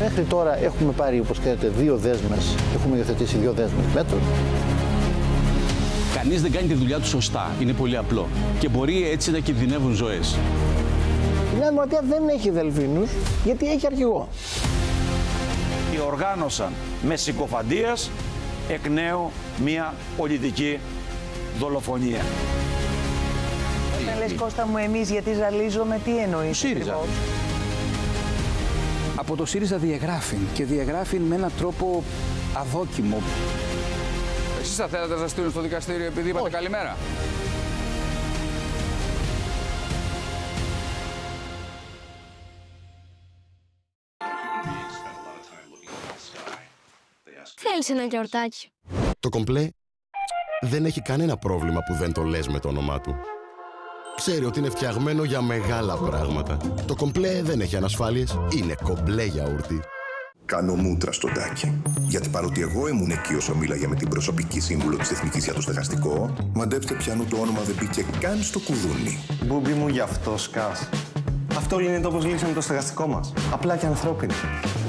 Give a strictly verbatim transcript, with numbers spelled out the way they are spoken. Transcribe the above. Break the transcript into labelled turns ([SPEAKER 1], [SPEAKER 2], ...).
[SPEAKER 1] Μέχρι τώρα έχουμε πάρει, όπως ξέρετε, δύο δέσμες, έχουμε υιοθετήσει δύο δέσμες μέτρων.
[SPEAKER 2] Κανείς δεν κάνει τη δουλειά του σωστά. Είναι πολύ απλό. Και μπορεί έτσι να κινδυνεύουν ζωές.
[SPEAKER 1] Η Νέα Δημοκρατία δεν έχει δελφίνους, γιατί έχει αρχηγό.
[SPEAKER 3] Διοργάνωσαν με συκοφαντίες εκ νέου μια πολιτική δολοφονία.
[SPEAKER 4] Όταν λες, Κώστα μου, εμείς γιατί ζαλίζομαι, τι εννοείς?
[SPEAKER 2] ΣΥΡΙΖΑ.
[SPEAKER 5] Από το ΣΥΡΙΖΑ διαγράφει και διαγράφει με έναν τρόπο αδόκιμο.
[SPEAKER 6] Εσείς θα θέλατε να σας στείλουν στο δικαστήριο επειδή είπατε καλημέρα?
[SPEAKER 7] Θέλεις ένα γιαουρτάκι?
[SPEAKER 8] Το κομπλέ δεν έχει κανένα πρόβλημα που δεν το λες με το όνομά του. Ξέρει ότι είναι φτιαγμένο για μεγάλα πράγματα. Το κομπλέ δεν έχει ανασφάλειες, είναι κομπλέ γιαούρτι.
[SPEAKER 9] Κάνω μούτρα στο τάκι. Γιατί παρότι εγώ ήμουν εκεί όσο μίλαγε με την προσωπική σύμβουλο της Εθνικής για το στεγαστικό, μαντέψτε πιανού το όνομα δεν μπήκε καν στο κουδούνι.
[SPEAKER 10] Μπούμπι μου, γι' αυτό σκάς. Αυτό λύνεται όπως λύσαμε το στεγαστικό μας. Απλά και ανθρώπινο.